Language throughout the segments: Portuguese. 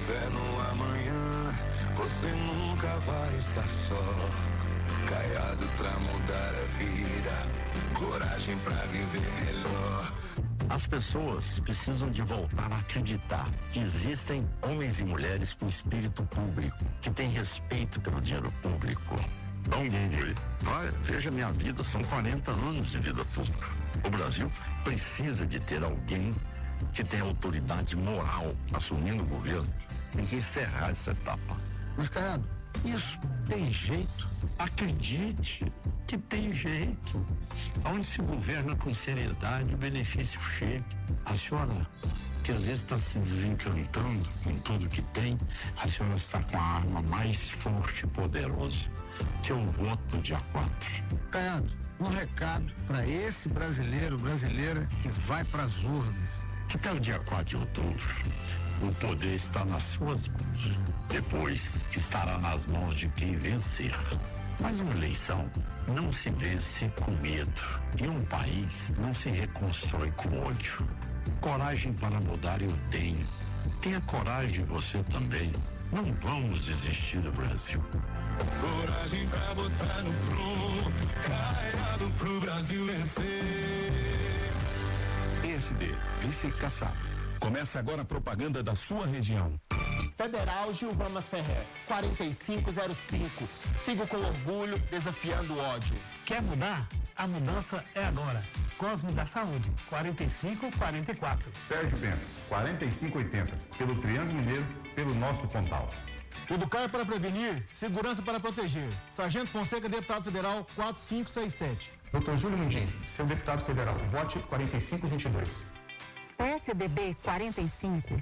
fé no amanhã, você nunca vai estar só. Caiado pra mudar a vida, coragem pra viver melhor. As pessoas precisam de voltar a acreditar que existem homens e mulheres com espírito público, que têm respeito pelo dinheiro público. Dá um Google aí. Olha, veja minha vida, são 40 anos de vida pública. O Brasil precisa de ter alguém que tenha autoridade moral assumindo o governo. Tem que encerrar essa etapa. Mas, Caiado, isso tem jeito? Acredite que tem jeito. Onde se governa com seriedade, o benefício chega. A senhora, que às vezes está se desencantando com tudo que tem, a senhora está com a arma mais forte e poderosa, que é o voto do dia 4. Caiado, um recado para esse brasileiro, brasileira que vai para as urnas. Até o dia 4 de outubro, o poder está nas suas mãos. Depois estará nas mãos de quem vencer. Mas uma eleição não se vence com medo. E um país não se reconstrói com ódio. Coragem para mudar eu tenho. Tenha coragem você também. Não vamos desistir do Brasil. Coragem pra botar no prumo, Caiado pro Brasil vencer. PSD, Vice Kassab. Começa agora a propaganda da sua região. Federal Gilvamas Ferrer, 4505. Sigo com orgulho, desafiando o ódio. Quer mudar? A mudança é agora. Cosmo da Saúde, 4544. Sérgio Bento, 4580. Pelo Triângulo Mineiro, pelo nosso Pontal. Educar é para prevenir, segurança para proteger. Sargento Fonseca, deputado federal, 4567. Dr. Júlio Mundim, seu deputado federal, vote 4522. PSDB 45.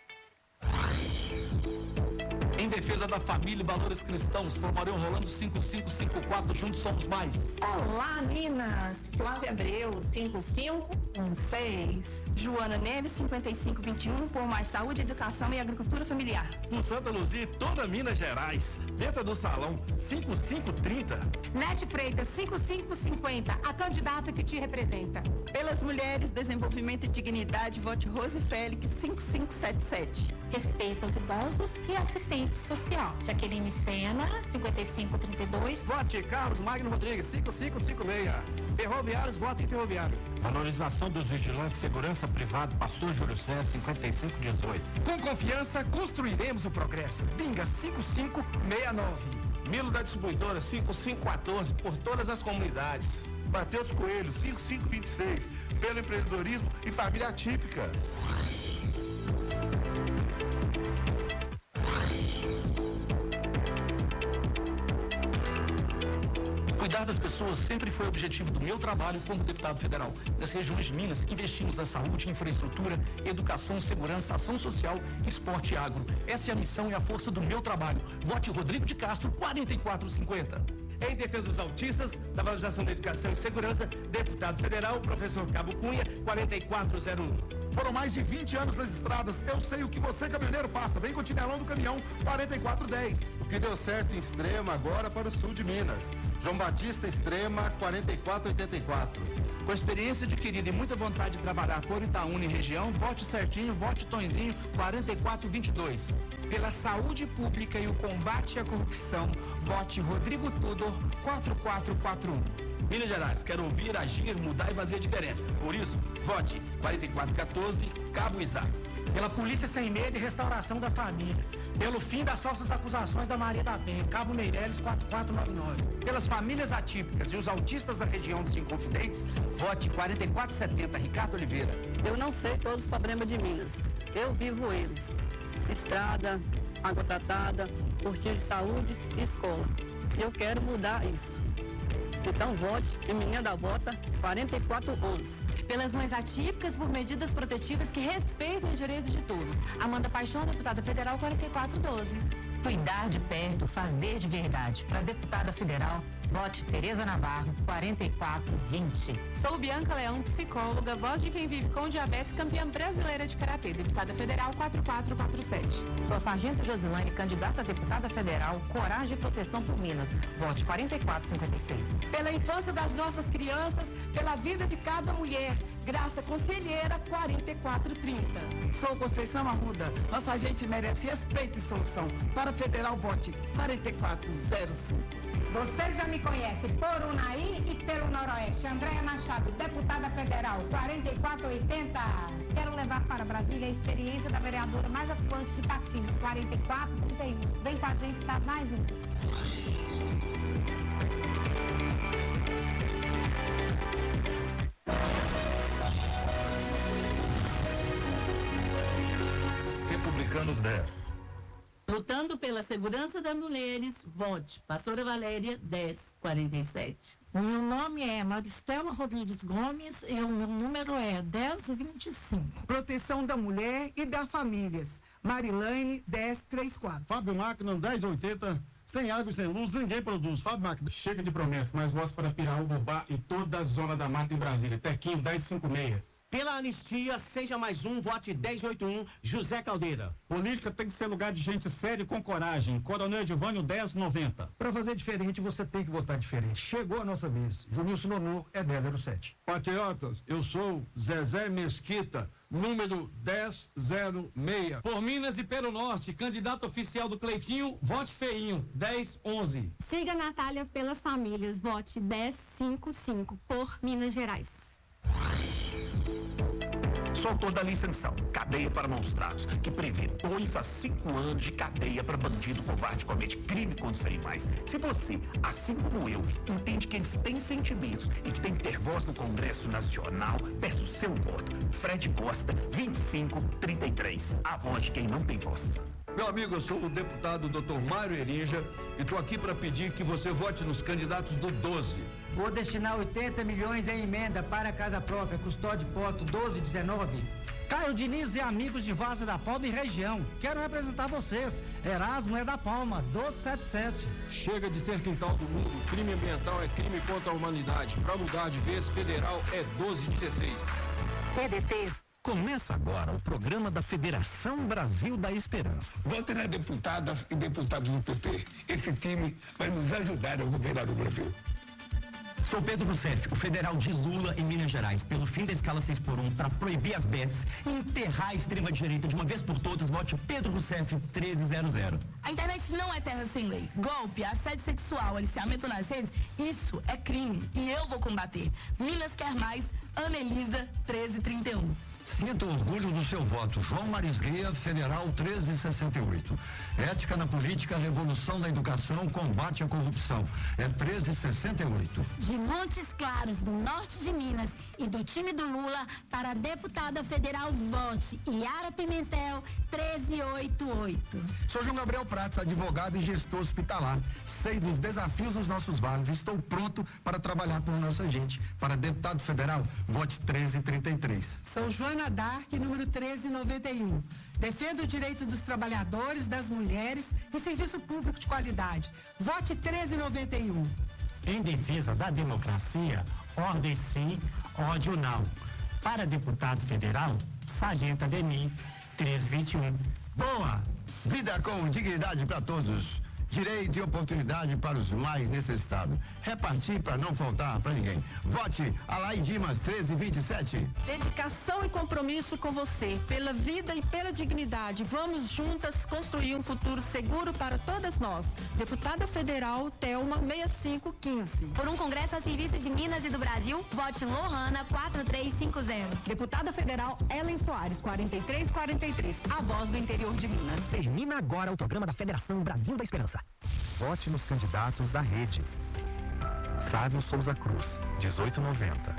Em defesa da família e valores cristãos, Formarão Rolando 5554, juntos somos mais. Olá, Minas. Flávia Abreu, 5516. Joana Neves, 5521, por mais saúde, educação e agricultura familiar. No Santa Luzia, toda Minas Gerais. Dentro do salão, 5530. Nete Freitas, 5550, a candidata que te representa. Pelas mulheres, desenvolvimento e dignidade, vote Rose Félix, 5577. Respeito aos idosos e assistência social. Jaqueline Sena, 5532. Vote Carlos Magno Rodrigues, 5556. Ferroviários, vote em ferroviário. Valorização dos vigilantes, segurança privada, Pastor Júlio César, 5518. Com confiança, construiremos o progresso. Binga, 5569. Milo da Distribuidora, 5514, por todas as comunidades. Matheus Coelho, 5526, pelo empreendedorismo e família atípica. Cuidar das pessoas sempre foi o objetivo do meu trabalho como deputado federal. Nas regiões de Minas, investimos na saúde, infraestrutura, educação, segurança, ação social, esporte e agro. Essa é a missão e a força do meu trabalho. Vote Rodrigo de Castro, 4450. Em defesa dos autistas, da valorização da educação e segurança, deputado federal, professor Cabo Cunha, 4401. Foram mais de 20 anos nas estradas, eu sei o que você, caminhoneiro, passa. Vem com o Tinelão do Caminhão, 4410. O que deu certo em Extrema, agora para o sul de Minas. João Batista Extrema, 4484. Com experiência adquirida e muita vontade de trabalhar por Itaúna e região, vote certinho, vote Tonzinho, 4422. Pela saúde pública e o combate à corrupção, vote Rodrigo Tudor, 4441. Minas Gerais, quero ouvir, agir, mudar e fazer a diferença. Por isso, vote 4414, Cabo Isaac. Pela polícia sem medo e restauração da família. Pelo fim das falsas acusações da Maria da Penha, Cabo Meireles, 4499. Pelas famílias atípicas e os autistas da região dos Inconfidentes, vote 4470, Ricardo Oliveira. Eu não sei todos os problemas de Minas. Eu vivo eles. Estrada, água tratada, postinho de saúde e escola. E eu quero mudar isso. Então vote em Menina da Vota 4411. Pelas mães atípicas, por medidas protetivas que respeitam os direitos de todos. Amanda Paixão, deputada federal, 4412. Cuidar de perto faz de verdade. Para deputada federal, Vote Tereza Navarro, 4420. Sou Bianca Leão, psicóloga, voz de quem vive com diabetes, campeã brasileira de karatê, deputada federal 4447. Sou Sargento Josilane, candidata a deputada federal, Coragem e Proteção por Minas. Vote 4456. Pela infância das nossas crianças, pela vida de cada mulher, Graça Conselheira 4430. Sou Conceição Arruda, nossa gente merece respeito e solução. Para federal, vote 4405. Vocês já me conhecem por Unaí e pelo Noroeste. Andréia Machado, deputada federal, 4480. Quero levar para Brasília a experiência da vereadora mais atuante de Patinho, 4431. Vem com a gente, traz mais um. Republicanos 10. Lutando pela segurança das mulheres, vote Pastora Valéria 1047. Meu nome é Maristela Rodrigues Gomes e o meu número é 1025. Proteção da mulher e das famílias, Marilane 1034. Fábio Máquina 1080. Sem água e sem luz, ninguém produz. Fábio Máquina. Chega de promessa, mais voz para Piraúba e toda a zona da mata em Brasília. Tequinho 1056. Pela anistia, seja mais um, vote 1081, José Caldeira. Política tem que ser lugar de gente séria e com coragem. Coronel Edivânio 1090. Para fazer diferente, você tem que votar diferente. Chegou a nossa vez. Junilson Nonu é 1007. Patriotas, eu sou Zezé Mesquita, número 1006. Por Minas e pelo Norte, candidato oficial do Cleitinho, vote Feinho, 1011. Siga Natália pelas famílias, vote 1055, por Minas Gerais. Sou autor da lei sanção, cadeia para maus tratos, que prevê 2 a 5 anos de cadeia para bandido covarde que comete crime contra os animais. Se você, assim como eu, entende que eles têm sentimentos e que tem que ter voz no Congresso Nacional, peço seu voto. Fred Costa, 2533. A voz de quem não tem voz. Meu amigo, eu sou o deputado Dr. Mário Erinja e estou aqui para pedir que você vote nos candidatos do 12. Vou destinar 80 milhões em emenda para a casa própria, Custódio Poto 1219. Caio Diniz e amigos de Vaza da Palma e região. Quero representar vocês. Erasmo é da Palma, 1277. Chega de ser quintal do mundo. Crime ambiental é crime contra a humanidade. Para mudar de vez, federal é 1216. PDT. Começa agora o programa da Federação Brasil da Esperança. Vote na deputada e deputados do PT. Esse time vai nos ajudar a governar o Brasil. Sou Pedro Rousseff, o federal de Lula em Minas Gerais. Pelo fim da escala 6x1, para proibir as bets e enterrar a extrema-direita de uma vez por todas, vote Pedro Rousseff 1300. A internet não é terra sem lei. Golpe, assédio sexual, aliciamento nas redes, isso é crime e eu vou combater. Minas quer mais, Ana Elisa 1331. Sinta o orgulho do seu voto. João Marisgueia, Federal 1368. Ética na política, revolução da educação, combate à corrupção. É 1368. De Montes Claros, do norte de Minas e do time do Lula, para a deputada federal, vote Yara Pimentel 1388. Sou João Gabriel Prates, advogado e gestor hospitalar. Sei dos desafios dos nossos vales. Estou pronto para trabalhar por nossa gente. Para deputado federal, vote 1333. Sou Joana Dark, número 1391. Defendo o direito dos trabalhadores, das mulheres e serviço público de qualidade. Vote 1391. Em defesa da democracia, ordem sim, ódio não. Para deputado federal, Sargento Ademir 1321. Boa! Vida com dignidade para todos. Direito e oportunidade para os mais necessitados. Repartir para não faltar para ninguém. Vote Alain Dimas 1327. Dedicação e compromisso com você, pela vida e pela dignidade. Vamos juntas construir um futuro seguro para todas nós. Deputada Federal Thelma 6515. Por um Congresso a serviço de Minas e do Brasil, vote Lohana 4350. Deputada Federal Ellen Soares 4343. A voz do interior de Minas. Termina agora o programa da Federação Brasil da Esperança. Vote nos candidatos da rede. Sávio Souza Cruz, 1890.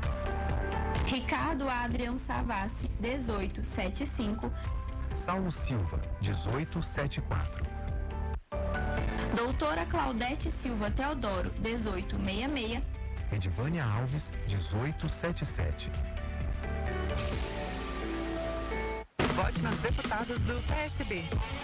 Ricardo Adrian Savassi, 1875. Saulo Silva, 1874. Doutora Claudete Silva Teodoro, 1866. Edivânia Alves, 1877. Vote nas deputadas do PSB.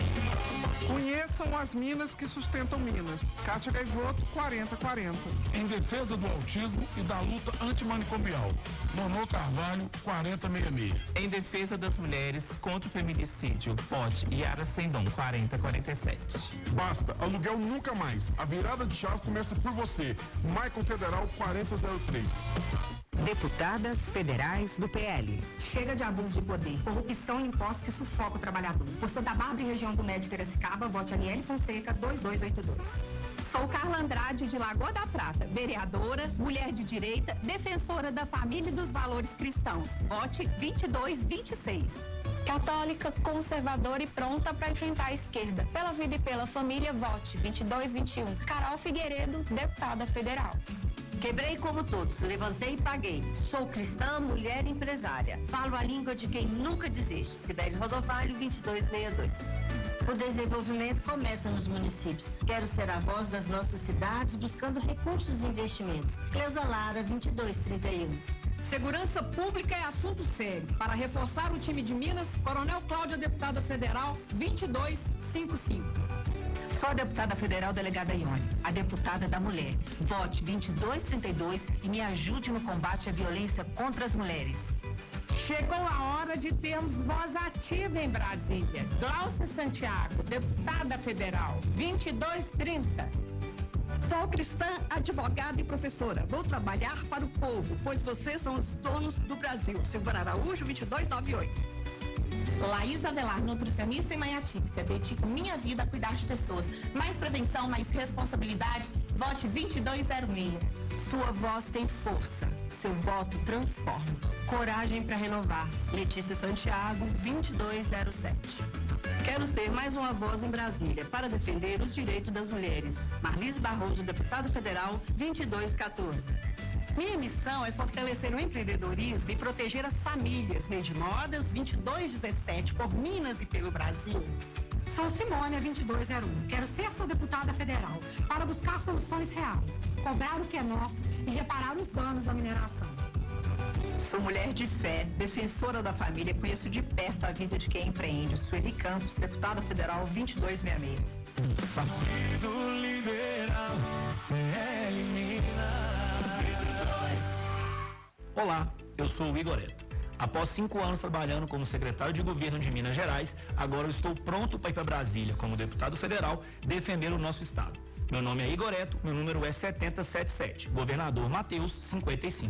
Conheçam as minas que sustentam Minas. Kátia Gaivoto, 4040. Em defesa do autismo e da luta antimanicomial. Nonô Carvalho, 4066. Em defesa das mulheres contra o feminicídio. Vote Yara Sendon, 4047. Basta, aluguel nunca mais. A virada de chave começa por você. Maicon Federal, 4003. Deputadas federais do PL. Chega de abuso de poder, corrupção e impostos que sufoca o trabalhador. Por Santa Bárbara e região do Médio Piracicaba, vote Aniele Fonseca, 2282. Sou Carla Andrade, de Lagoa da Prata, vereadora, mulher de direita, defensora da família e dos valores cristãos. Vote 2226. Católica, conservadora e pronta para enfrentar a esquerda. Pela vida e pela família, vote 2221. Carol Figueiredo, deputada federal. Quebrei como todos, levantei e paguei. Sou cristã, mulher empresária. Falo a língua de quem nunca desiste. Sibeli Rodovalho, 2262. O desenvolvimento começa nos municípios. Quero ser a voz das nossas cidades, buscando recursos e investimentos. Cleusa Lara, 2231. Segurança pública é assunto sério. Para reforçar o time de Minas, Coronel Cláudia, deputada federal, 2255. Sou a deputada federal delegada Ione, a deputada da mulher. Vote 2232 e me ajude no combate à violência contra as mulheres. Chegou a hora de termos voz ativa em Brasília. Glaucia Santiago, deputada federal, 2230. Sou cristã, advogada e professora. Vou trabalhar para o povo, pois vocês são os donos do Brasil. Silvana Araújo, 2298. Laís Avelar, nutricionista e mãe atípica. Dedico minha vida a cuidar de pessoas. Mais prevenção, mais responsabilidade. Vote 2206. Sua voz tem força. Seu voto transforma. Coragem para renovar. Letícia Santiago, 2207. Quero ser mais uma voz em Brasília para defender os direitos das mulheres. Marlise Barroso, deputada federal, 2214. Minha missão é fortalecer o empreendedorismo e proteger as famílias. Neide Modas, 2217, por Minas e pelo Brasil. Sou Simônia, 2201. Quero ser sua deputada federal para buscar soluções reais, cobrar o que é nosso e reparar os danos da mineração. Sou mulher de fé, defensora da família, conheço de perto a vida de quem empreende. Sueli Campos, deputada federal, 2266. Partido Liberal, PL Minas. Olá, eu sou o Igoreto. Após 5 anos trabalhando como secretário de governo de Minas Gerais, agora eu estou pronto para ir para Brasília como deputado federal defender o nosso estado. Meu nome é Igoreto, meu número é 7077, governador Mateus 55.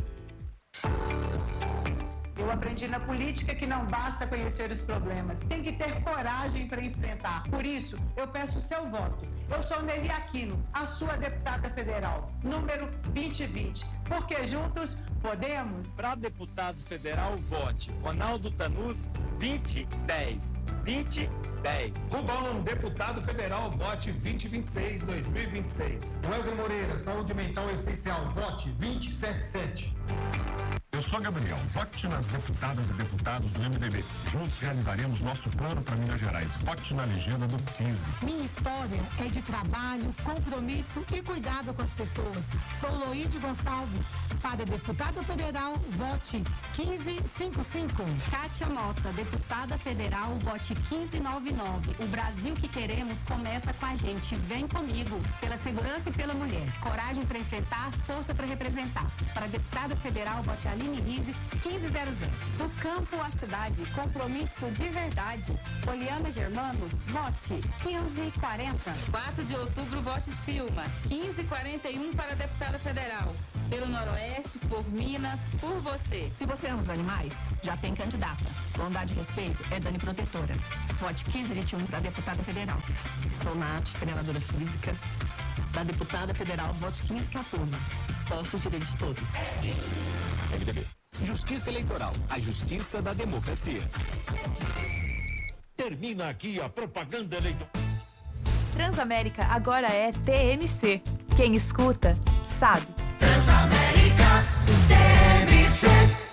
Eu aprendi na política que não basta conhecer os problemas, tem que ter coragem para enfrentar. Por isso, eu peço o seu voto. Eu sou Nelly Aquino, a sua deputada federal, número 2020. Porque juntos podemos. Para deputado federal, vote Ronaldo Tanus, 2010. 2010. Rubão, deputado federal, vote 2026-2026. Wesley Moreira, saúde mental essencial, vote 277. Eu sou Gabriel, vote nas deputadas e deputados do MDB. Juntos realizaremos nosso plano para Minas Gerais. Vote na legenda do 15. Minha história é de trabalho, compromisso e cuidado com as pessoas. Sou Loide Gonçalves. Para deputada federal, vote 1555. Kátia Mota, deputada federal, vote 1599. O Brasil que queremos começa com a gente. Vem comigo. Pela segurança e pela mulher. Coragem para enfrentar, força para representar. Para deputada federal, vote Aline Rise, 1500. Do campo à cidade, compromisso de verdade. Poliana Germano, vote 1540. 4 de outubro, vote Chilma, 1541 para deputada federal. Pelo Noroeste, por Minas, por você. Se você ama os animais, já tem candidata. Bondade e respeito é Dani Protetora. Vote 1521 para deputada federal. Sou Nath, treinadora física. Da deputada federal, vote 1514. Esporte e direito de todos. MDB. Justiça Eleitoral, a justiça da democracia. Termina aqui a propaganda eleitoral. Transamérica agora é TMC. Quem escuta, sabe. Transamérica, TMC.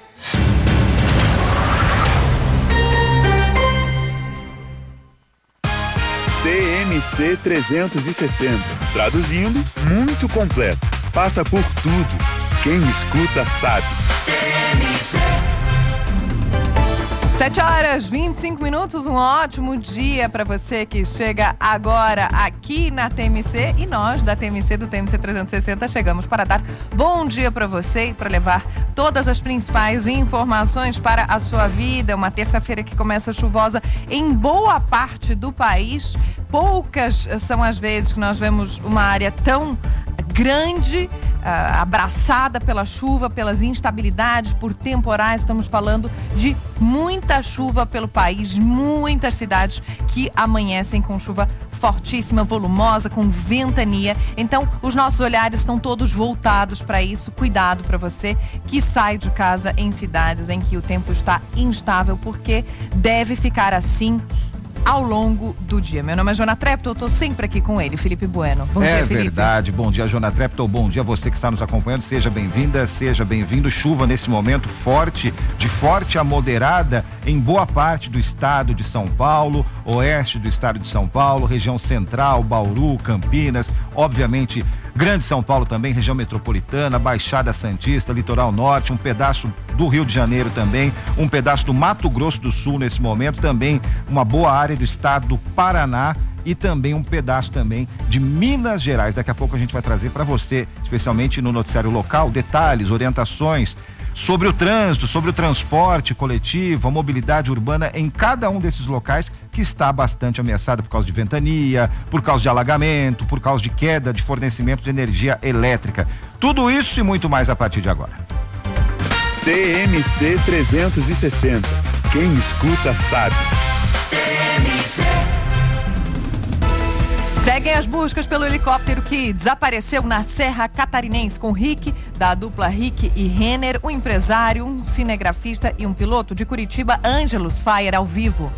TMC 360. Traduzindo, muito completo. Passa por tudo. Quem escuta sabe. TMC. 7h25, um ótimo dia para você que chega agora aqui na TMC, e nós da TMC, do TMC 360, chegamos para dar bom dia para você e para levar todas as principais informações para a sua vida. Uma terça-feira que começa chuvosa em boa parte do país. Poucas são as vezes que nós vemos uma área tão grande, abraçada pela chuva, pelas instabilidades, por temporais. Estamos falando de muita chuva pelo país, muitas cidades que amanhecem com chuva fortíssima, volumosa, com ventania. Então, os nossos olhares estão todos voltados para isso. Cuidado para você que sai de casa em cidades em que o tempo está instável, porque deve ficar assim ao longo do dia. Meu nome é Jona Treptow, eu estou sempre aqui com ele, Felipe Bueno. Bom dia, Felipe. É verdade. Bom dia, Jona Treptow. Bom dia a você que está nos acompanhando. Seja bem-vinda, seja bem-vindo. Chuva nesse momento forte, de forte a moderada em boa parte do estado de São Paulo, oeste do estado de São Paulo, região central, Bauru, Campinas, obviamente Grande São Paulo também, região metropolitana, Baixada Santista, Litoral Norte, um pedaço do Rio de Janeiro também, um pedaço do Mato Grosso do Sul nesse momento, também uma boa área do estado do Paraná e também um pedaço também de Minas Gerais. Daqui a pouco a gente vai trazer para você, especialmente no noticiário local, detalhes, orientações sobre o trânsito, sobre o transporte coletivo, a mobilidade urbana em cada um desses locais que está bastante ameaçada por causa de ventania, por causa de alagamento, por causa de queda de fornecimento de energia elétrica. Tudo isso e muito mais a partir de agora. TMC 360. Quem escuta sabe. TMC. Seguem as buscas pelo helicóptero que desapareceu na Serra Catarinense com Rick, da dupla Rick e Renner, um empresário, um cinegrafista e um piloto de Curitiba, Ângelos Fire, ao vivo.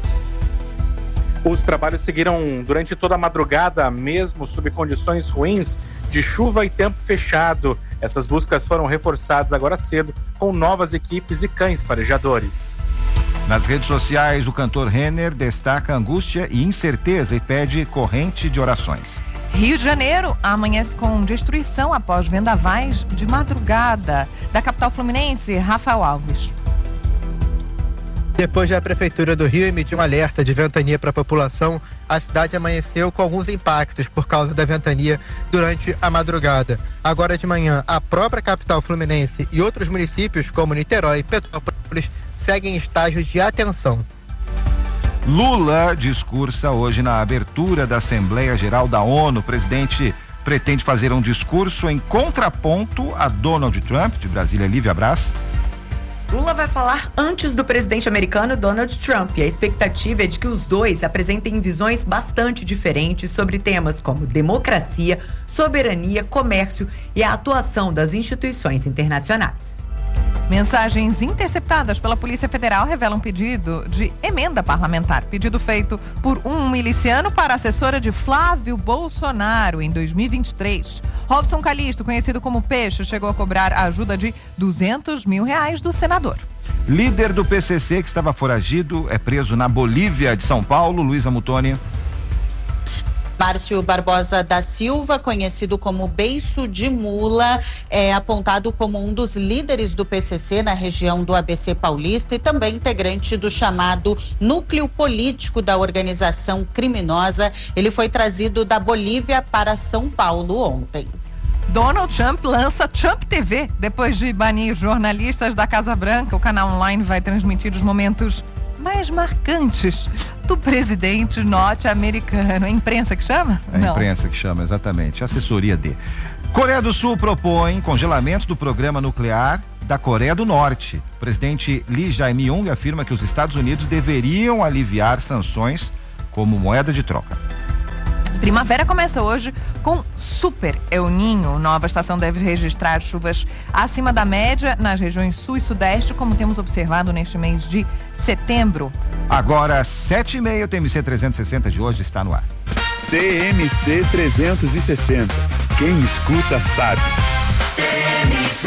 Os trabalhos seguiram durante toda a madrugada, mesmo sob condições ruins de chuva e tempo fechado. Essas buscas foram reforçadas agora cedo com novas equipes e cães farejadores. Nas redes sociais, o cantor Renner destaca angústia e incerteza e pede corrente de orações. Rio de Janeiro amanhece com destruição após vendavais de madrugada. Da capital fluminense, Rafael Alves. Depois da Prefeitura do Rio emitir um alerta de ventania para a população, a cidade amanheceu com alguns impactos por causa da ventania durante a madrugada. Agora de manhã, a própria capital fluminense e outros municípios, como Niterói e Petrópolis, seguem em estágio de atenção. Lula discursa hoje na abertura da Assembleia Geral da ONU. O presidente pretende fazer um discurso em contraponto a Donald Trump, de Brasília. Lívia Brás. Lula vai falar antes do presidente americano Donald Trump e a expectativa é de que os dois apresentem visões bastante diferentes sobre temas como democracia, soberania, comércio e a atuação das instituições internacionais. Mensagens interceptadas pela Polícia Federal revelam pedido de emenda parlamentar. Pedido feito por um miliciano para a assessora de Flávio Bolsonaro em 2023. Robson Calixto, conhecido como Peixe, chegou a cobrar a ajuda de R$200 mil do senador. Líder do PCC que estava foragido é preso na Bolívia de São Paulo. Luísa Mutoni. Márcio Barbosa da Silva, conhecido como Beiço de Mula, é apontado como um dos líderes do PCC na região do ABC Paulista e também integrante do chamado núcleo político da organização criminosa. Ele foi trazido da Bolívia para São Paulo ontem. Donald Trump lança Trump TV. Depois de banir jornalistas da Casa Branca, o canal online vai transmitir os momentos mais marcantes do presidente norte-americano. É a imprensa que chama? É a imprensa que chama, exatamente. Assessoria D. Coreia do Sul propõe congelamento do programa nuclear da Coreia do Norte. O presidente Lee Jae-myung afirma que os Estados Unidos deveriam aliviar sanções como moeda de troca. Primavera começa hoje com Super El Niño. Nova estação deve registrar chuvas acima da média nas regiões sul e sudeste, como temos observado neste mês de setembro. Agora, 7h30, o TMC 360 de hoje está no ar. TMC 360. Quem escuta sabe. TMC.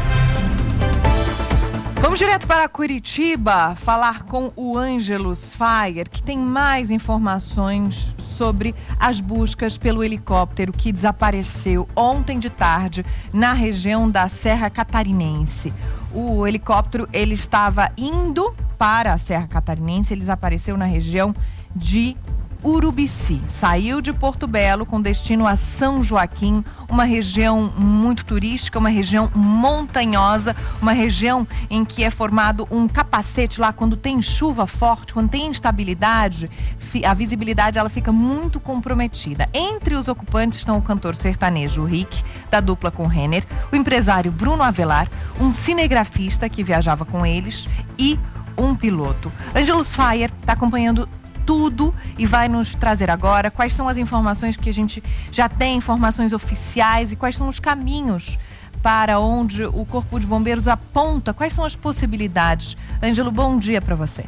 Vamos direto para Curitiba falar com o Ângelos Fire, que tem mais informações sobre as buscas pelo helicóptero que desapareceu ontem de tarde na região da Serra Catarinense. O helicóptero, ele estava indo para a Serra Catarinense, ele desapareceu na região de Urubici. Saiu de Porto Belo com destino a São Joaquim, uma região muito turística, uma região montanhosa, uma região em que é formado um capacete lá quando tem chuva forte, quando tem instabilidade, a visibilidade ela fica muito comprometida. Entre os ocupantes estão o cantor sertanejo Rick, da dupla com Renner, o empresário Bruno Avelar, um cinegrafista que viajava com eles e um piloto. Ângelus Fayer está acompanhando tudo e vai nos trazer agora quais são as informações que a gente já tem, informações oficiais, e quais são os caminhos para onde o Corpo de Bombeiros aponta, quais são as possibilidades. Ângelo, bom dia para você.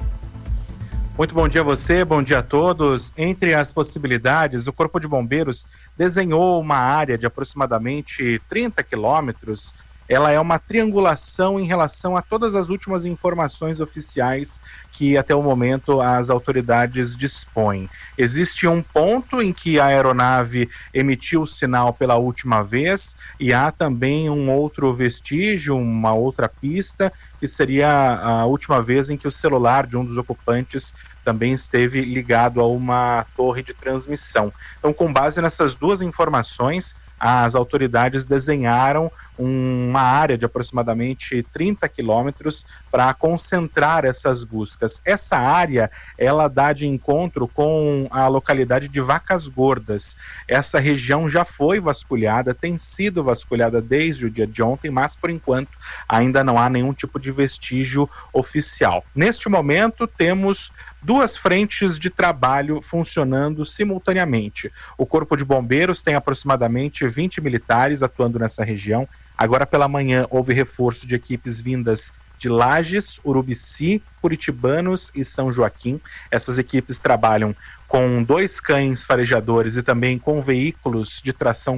Muito bom dia a você, bom dia a todos. Entre as possibilidades, o Corpo de Bombeiros desenhou uma área de aproximadamente 30 quilômetros. Ela é uma triangulação em relação a todas as últimas informações oficiais que até o momento as autoridades dispõem. Existe um ponto em que a aeronave emitiu o sinal pela última vez e há também um outro vestígio, uma outra pista, que seria a última vez em que o celular de um dos ocupantes também esteve ligado a uma torre de transmissão. Então, com base nessas duas informações, as autoridades desenharam uma área de aproximadamente 30 quilômetros para concentrar essas buscas. Essa área, ela dá de encontro com a localidade de Vacas Gordas. Essa região já foi vasculhada, tem sido vasculhada desde o dia de ontem, mas por enquanto ainda não há nenhum tipo de vestígio oficial. Neste momento, temos duas frentes de trabalho funcionando simultaneamente. O Corpo de Bombeiros tem aproximadamente 20 militares atuando nessa região. Agora pela manhã houve reforço de equipes vindas de Lages, Urubici, Curitibanos e São Joaquim. Essas equipes trabalham com 2 cães farejadores e também com veículos de tração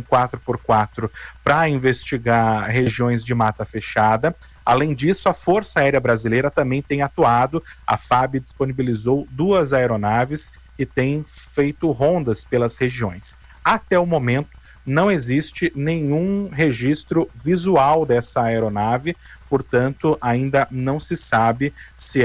4x4 para investigar regiões de mata fechada. Além disso, a Força Aérea Brasileira também tem atuado. A FAB disponibilizou 2 aeronaves e tem feito rondas pelas regiões. Até o momento, não existe nenhum registro visual dessa aeronave, portanto, ainda não se sabe se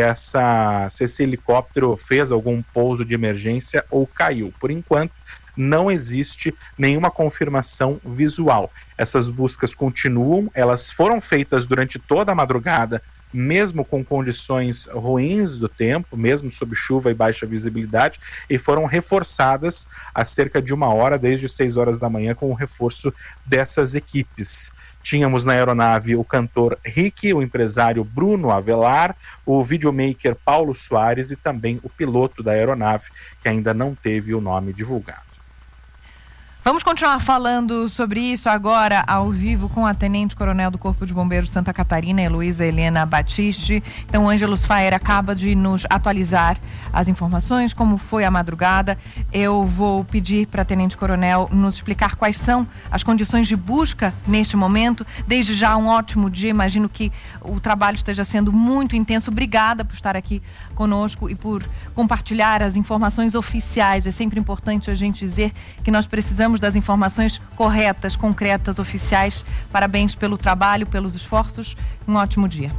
esse helicóptero fez algum pouso de emergência ou caiu. Por enquanto, não existe nenhuma confirmação visual. Essas buscas continuam, elas foram feitas durante toda a madrugada, mesmo com condições ruins do tempo, mesmo sob chuva e baixa visibilidade, e foram reforçadas há cerca de 1 hora, desde 6 horas da manhã, com o reforço dessas equipes. Tínhamos na aeronave o cantor Rick, o empresário Bruno Avelar, o videomaker Paulo Soares e também o piloto da aeronave, que ainda não teve o nome divulgado. Vamos continuar falando sobre isso agora, ao vivo, com a Tenente-Coronel do Corpo de Bombeiros Santa Catarina, Heloísa Helena Batiste. Então, o Ângelus Fayer acaba de nos atualizar as informações, como foi a madrugada. Eu vou pedir para a Tenente-Coronel nos explicar quais são as condições de busca neste momento. Desde já, um ótimo dia. Imagino que o trabalho esteja sendo muito intenso. Obrigada por estar aqui conosco e por compartilhar as informações oficiais. É sempre importante a gente dizer que nós precisamos das informações corretas, concretas, oficiais. Parabéns pelo trabalho, pelos esforços. Um ótimo dia.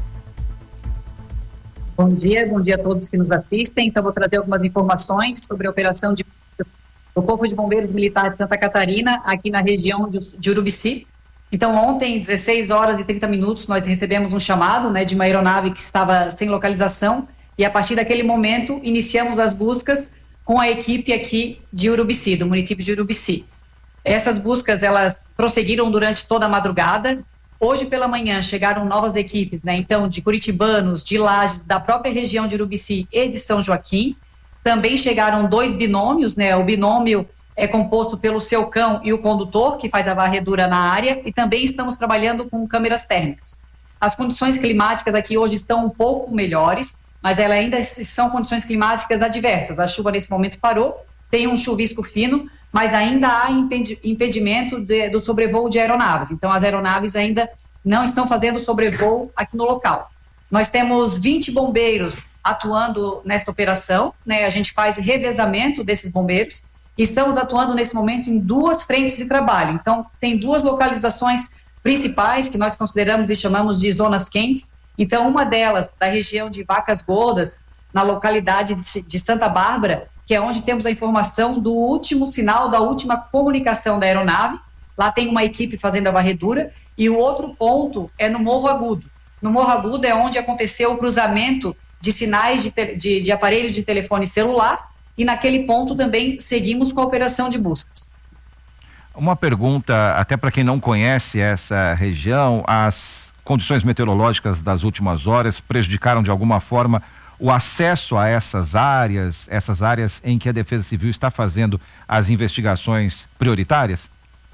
Bom dia a todos que nos assistem. Então, vou trazer algumas informações sobre a operação do Corpo de Bombeiros Militar de Santa Catarina, aqui na região de Urubici. Então, ontem, 16 horas e 30 minutos, nós recebemos um chamado, de uma aeronave que estava sem localização, e a partir daquele momento, iniciamos as buscas com a equipe aqui de Urubici, do município de Urubici. Essas buscas, elas prosseguiram durante toda a madrugada. Hoje pela manhã chegaram novas equipes, então de Curitibanos, de Lages, da própria região de Urubici e de São Joaquim. Também chegaram 2 binômios, o binômio é composto pelo seu cão e o condutor, que faz a varredura na área, e também estamos trabalhando com câmeras térmicas. As condições climáticas aqui hoje estão um pouco melhores, mas elas ainda são condições climáticas adversas. A chuva nesse momento parou, tem um chuvisco fino, mas ainda há impedimento do sobrevoo de aeronaves. Então, as aeronaves ainda não estão fazendo sobrevoo aqui no local. Nós temos 20 bombeiros atuando nesta operação, a gente faz revezamento desses bombeiros, e estamos atuando nesse momento em 2 frentes de trabalho. Então, tem 2 localizações principais que nós consideramos e chamamos de zonas quentes, Então, uma delas, da região de Vacas Gordas, na localidade de Santa Bárbara, que é onde temos a informação do último sinal, da última comunicação da aeronave. Lá tem uma equipe fazendo a varredura. E o outro ponto é no Morro Agudo. No Morro Agudo é onde aconteceu o cruzamento de sinais de aparelho de telefone celular. E naquele ponto também seguimos com a operação de buscas. Uma pergunta, até para quem não conhece essa região, as condições meteorológicas das últimas horas prejudicaram de alguma forma o acesso a essas áreas em que a Defesa Civil está fazendo as investigações prioritárias?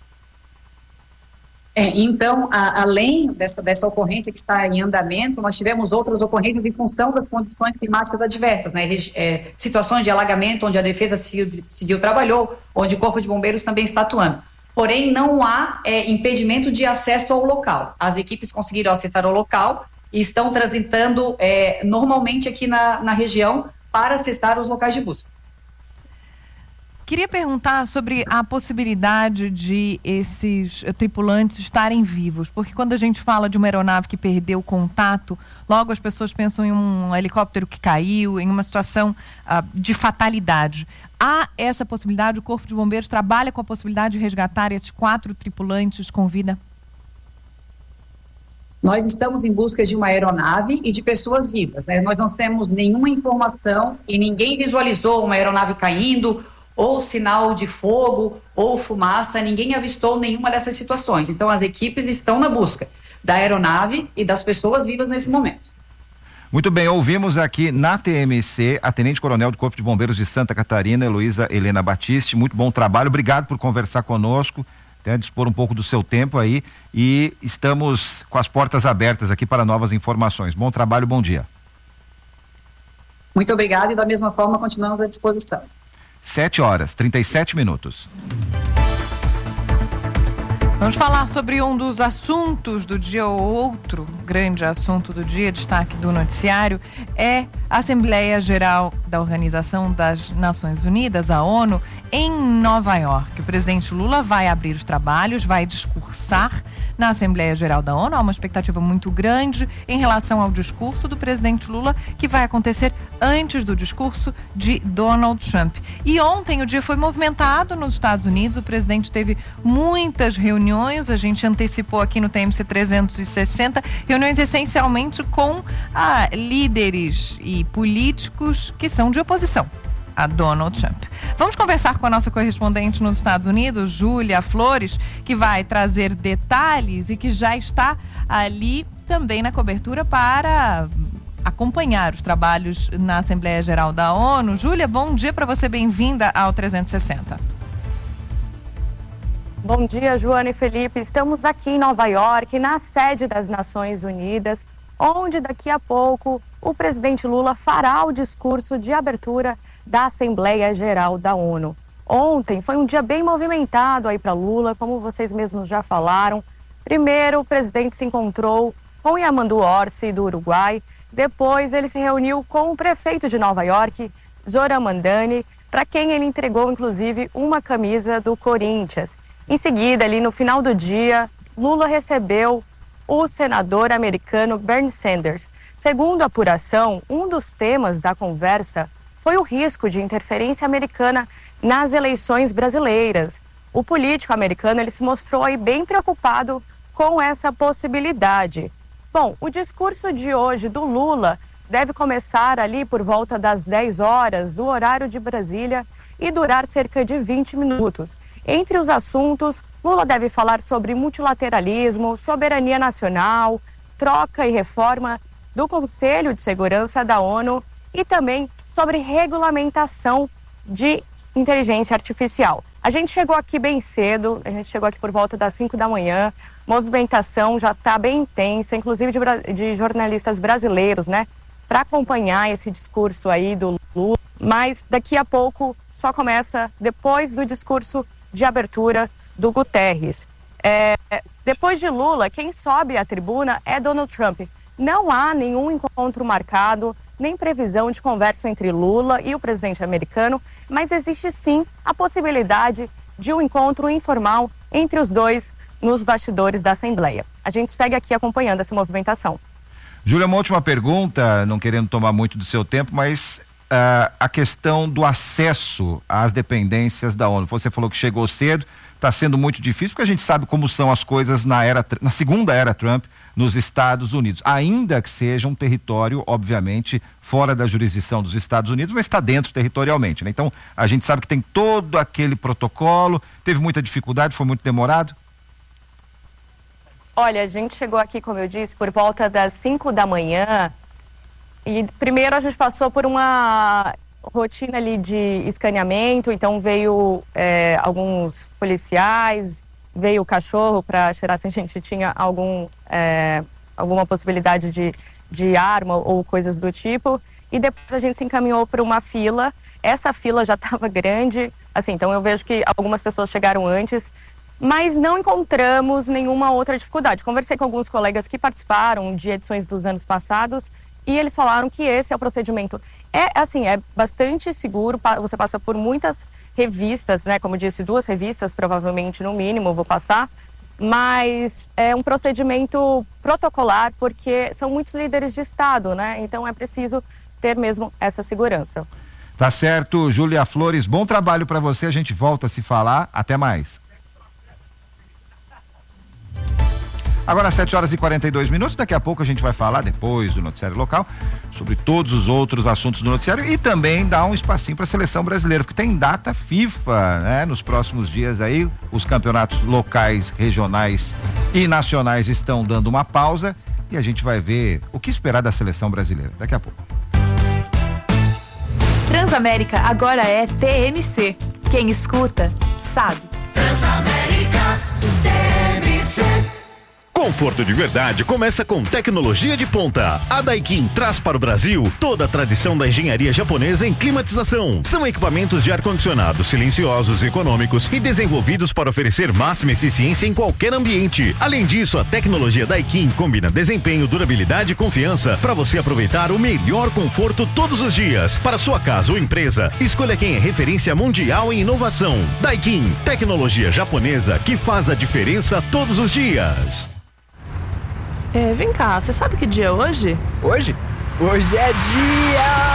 Então, além dessa ocorrência que está em andamento, nós tivemos outras ocorrências em função das condições climáticas adversas, né? Situações de alagamento, onde a Defesa Civil trabalhou, onde o Corpo de Bombeiros também está atuando. Porém, não há impedimento de acesso ao local. As equipes conseguiram acessar o local e estão transitando normalmente aqui na região para acessar os locais de busca. Queria perguntar sobre a possibilidade de esses tripulantes estarem vivos, porque quando a gente fala de uma aeronave que perdeu contato, logo as pessoas pensam em um helicóptero que caiu, em uma situação de fatalidade. Há essa possibilidade? O Corpo de Bombeiros trabalha com a possibilidade de resgatar esses 4 tripulantes com vida? Nós estamos em busca de uma aeronave e de pessoas vivas, né? Nós não temos nenhuma informação e ninguém visualizou uma aeronave caindo, ou sinal de fogo, ou fumaça, ninguém avistou nenhuma dessas situações. Então, as equipes estão na busca da aeronave e das pessoas vivas nesse momento. Muito bem, ouvimos aqui na TMC a Tenente Coronel do Corpo de Bombeiros de Santa Catarina, Heloísa Helena Batiste. Muito bom trabalho, obrigado por conversar conosco, até dispor um pouco do seu tempo aí, e estamos com as portas abertas aqui para novas informações. Bom trabalho, bom dia. Muito obrigado e da mesma forma continuamos à disposição. 7h37. Vamos falar sobre um dos assuntos do dia, ou outro grande assunto do dia, destaque do noticiário, é a Assembleia Geral da Organização das Nações Unidas, a ONU, em Nova York. O presidente Lula vai abrir os trabalhos, vai discursar na Assembleia Geral da ONU. Há uma expectativa muito grande em relação ao discurso do presidente Lula, que vai acontecer antes do discurso de Donald Trump. E ontem o dia foi movimentado nos Estados Unidos, o presidente teve muitas reuniões, a gente antecipou aqui no TMC 360, reuniões essencialmente com líderes e políticos que são de oposição a Donald Trump. Vamos conversar com a nossa correspondente nos Estados Unidos, Júlia Flores, que vai trazer detalhes e que já está ali também na cobertura para acompanhar os trabalhos na Assembleia Geral da ONU. Júlia, bom dia para você, bem-vinda ao 360. Bom dia, Joana e Felipe. Estamos aqui em Nova York, na sede das Nações Unidas, onde daqui a pouco o presidente Lula fará o discurso de abertura da Assembleia Geral da ONU. Ontem foi um dia bem movimentado aí para Lula, como vocês mesmos já falaram. Primeiro, o presidente se encontrou com Yamandu Orsi, do Uruguai. Depois, ele se reuniu com o prefeito de Nova York, Zoran Mandani, para quem ele entregou, inclusive, uma camisa do Corinthians. Em seguida, ali no final do dia, Lula recebeu o senador americano Bernie Sanders. Segundo a apuração, um dos temas da conversa foi o risco de interferência americana nas eleições brasileiras. O político americano ele se mostrou aí bem preocupado com essa possibilidade. Bom, o discurso de hoje do Lula deve começar ali por volta das 10 horas do horário de Brasília e durar cerca de 20 minutos. Entre os assuntos, Lula deve falar sobre multilateralismo, soberania nacional, troca e reforma do Conselho de Segurança da ONU e também sobre regulamentação de inteligência artificial. A gente chegou aqui bem cedo, a gente chegou aqui por volta das 5 da manhã, movimentação já está bem intensa, inclusive de jornalistas brasileiros, né, para acompanhar esse discurso aí do Lula, mas daqui a pouco só começa depois do discurso de abertura do Guterres. Depois de Lula, quem sobe à tribuna é Donald Trump. Não há nenhum encontro marcado, nem previsão de conversa entre Lula e o presidente americano, mas existe sim a possibilidade de um encontro informal entre os dois nos bastidores da Assembleia. A gente segue aqui acompanhando essa movimentação. Júlia, uma última pergunta, não querendo tomar muito do seu tempo, mas a questão do acesso às dependências da ONU. Você falou que chegou cedo, está sendo muito difícil, porque a gente sabe como são as coisas na segunda era Trump nos Estados Unidos, ainda que seja um território, obviamente, fora da jurisdição dos Estados Unidos, mas está dentro territorialmente, né? Então, a gente sabe que tem todo aquele protocolo, teve muita dificuldade, foi muito demorado? Olha, a gente chegou aqui, como eu disse, por volta das 5 da manhã e primeiro a gente passou por uma rotina ali de escaneamento, então veio alguns policiais, veio o cachorro para cheirar se a gente tinha alguma possibilidade de arma ou coisas do tipo, e depois a gente se encaminhou para uma fila. Essa fila já estava grande, assim, então eu vejo que algumas pessoas chegaram antes, mas não encontramos nenhuma outra dificuldade. Conversei com alguns colegas que participaram de edições dos anos passados e eles falaram que esse é o procedimento. É bastante seguro, você passa por muitas revistas, né? Como eu disse, 2 revistas, provavelmente no mínimo vou passar, mas é um procedimento protocolar porque são muitos líderes de Estado, né? Então é preciso ter mesmo essa segurança. Tá certo, Júlia Flores, bom trabalho para você, a gente volta a se falar, até mais. Agora 7h42, daqui a pouco a gente vai falar, depois do noticiário local, sobre todos os outros assuntos do noticiário e também dar um espacinho para a seleção brasileira, porque tem data FIFA, né? Nos próximos dias aí, os campeonatos locais, regionais e nacionais estão dando uma pausa e a gente vai ver o que esperar da seleção brasileira, daqui a pouco. Transamérica agora é TMC. Quem escuta, sabe. Transamérica TMC. Conforto de verdade começa com tecnologia de ponta. A Daikin traz para o Brasil toda a tradição da engenharia japonesa em climatização. São equipamentos de ar-condicionado silenciosos e econômicos e desenvolvidos para oferecer máxima eficiência em qualquer ambiente. Além disso, a tecnologia Daikin combina desempenho, durabilidade e confiança para você aproveitar o melhor conforto todos os dias. Para sua casa ou empresa, escolha quem é referência mundial em inovação. Daikin, tecnologia japonesa que faz a diferença todos os dias. Vem cá, você sabe que dia é hoje? Hoje? Hoje é dia